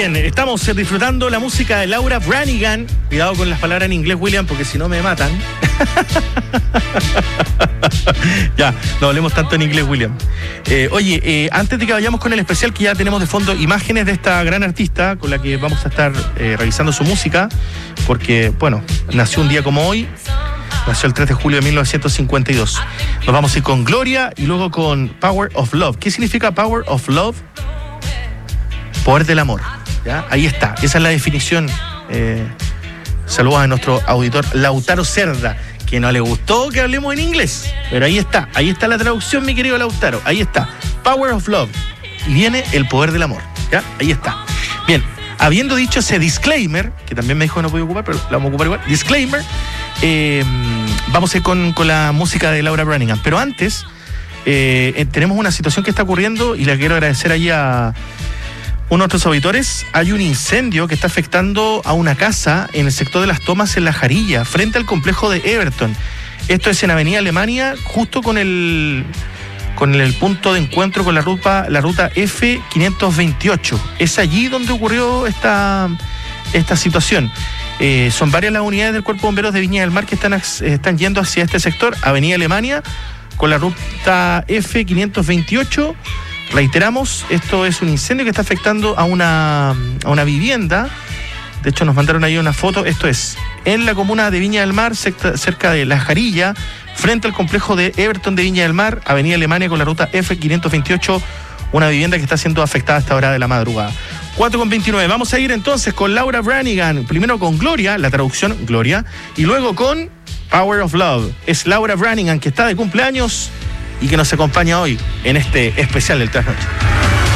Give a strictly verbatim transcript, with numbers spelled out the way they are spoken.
Bien, estamos disfrutando la música de Laura Branigan. Cuidado con las palabras en inglés, William, porque si no me matan. Ya, no hablemos tanto en inglés, William. Eh, oye, eh, antes de que vayamos con el especial, que ya tenemos de fondo imágenes de esta gran artista con la que vamos a estar eh, revisando su música, porque, bueno, nació un día como hoy. Nació el tres de julio de mil novecientos cincuenta y dos. Nos vamos a ir con Gloria y luego con Power of Love. ¿Qué significa Power of Love? Poder del amor. ¿Ya? Ahí está. Esa es la definición. Eh, saludos a nuestro auditor Lautaro Cerda, que no le gustó que hablemos en inglés. Pero ahí está. Ahí está la traducción, mi querido Lautaro. Ahí está. Power of Love. Y viene el poder del amor. ¿Ya? Ahí está. Bien. Habiendo dicho ese disclaimer, que también me dijo que no podía ocupar, pero la vamos a ocupar igual. Disclaimer. Eh, vamos a ir con, con la música de Laura Branigan. Pero antes, eh, eh, tenemos una situación que está ocurriendo y le quiero agradecer ahí a uno de nuestros auditores. Hay un incendio que está afectando a una casa en el sector de Las Tomas, en La Jarilla, frente al complejo de Everton. Esto es en Avenida Alemania, justo con el, con el punto de encuentro con la ruta, la ruta F quinientos veintiocho. Es allí donde ocurrió esta, esta situación. Eh, son varias las unidades del Cuerpo de Bomberos de Viña del Mar que están, están yendo hacia este sector, Avenida Alemania, con la ruta F quinientos veintiocho. Reiteramos, esto es un incendio que está afectando a una, a una vivienda. De hecho, nos mandaron ahí una foto. Esto es en la comuna de Viña del Mar, cerca de La Jarilla, frente al complejo de Everton de Viña del Mar, Avenida Alemania, con la ruta F quinientos veintiocho, una vivienda que está siendo afectada a esta hora de la madrugada. cuatro con veintinueve. Vamos a ir entonces con Laura Branigan. Primero con Gloria, la traducción Gloria, y luego con Power of Love. Es Laura Branigan, que está de cumpleaños y que nos acompaña hoy en este especial del Trasnoche.